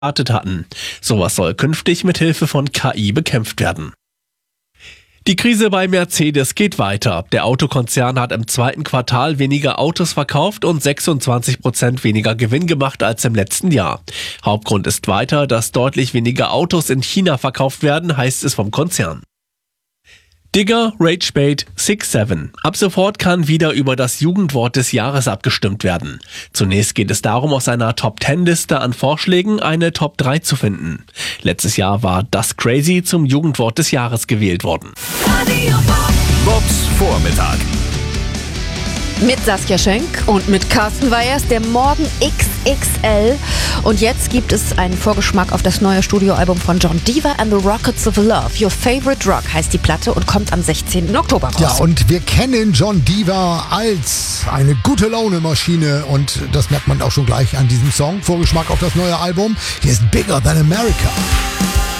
erwartet hatten. Sowas soll künftig mit Hilfe von KI bekämpft werden. Die Krise bei Mercedes geht weiter. Der Autokonzern hat im zweiten Quartal weniger Autos verkauft und 26% weniger Gewinn gemacht als im letzten Jahr. Hauptgrund ist weiter, dass deutlich weniger Autos in China verkauft werden, heißt es vom Konzern. Digger, Ragebait, 6-7. Ab sofort kann wieder über das Jugendwort des Jahres abgestimmt werden. Zunächst geht es darum, aus einer Top-10-Liste an Vorschlägen eine Top 3 zu finden. Letztes Jahr war Das Crazy zum Jugendwort des Jahres gewählt worden. Bobs Vormittag. Mit Saskia Schenk und mit Carsten Weyers, der Morgen XXL. Und jetzt gibt es einen Vorgeschmack auf das neue Studioalbum von Jon Diva and the Rockets of Love. Your Favorite Rock heißt die Platte und kommt am 16. Oktober raus. Ja, und wir kennen Jon Diva als eine gute Laune-Maschine und das merkt man auch schon gleich an diesem Song. Vorgeschmack auf das neue Album. Hier ist Bigger Than America.